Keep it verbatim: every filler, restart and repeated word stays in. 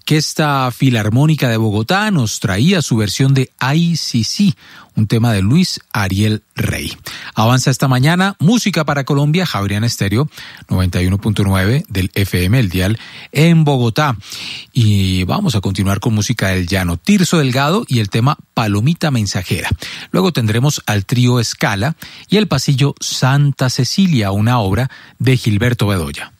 Orquesta Filarmónica de Bogotá nos traía su versión de I C C, un tema de Luis Ariel Rey. Avanza esta mañana Música para Colombia, Javeriana Estéreo, noventa y uno punto nueve del F M, el dial, en Bogotá. Y vamos a continuar con música del llano. Tirso Delgado y el tema Palomita Mensajera. Luego tendremos al trío Escala y el pasillo Santa Cecilia, una obra de Gilberto Bedoya.